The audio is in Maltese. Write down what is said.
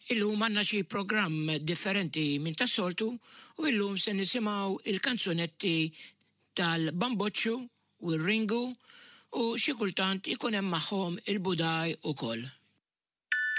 Illum għandna xi programm differenti minn tas-soltu u illum se nisimgħu il-kanzunetti tal-Bamboċċu u r-Ringu u xi kultant ikun hemm magħhom il-Budaj ukoll.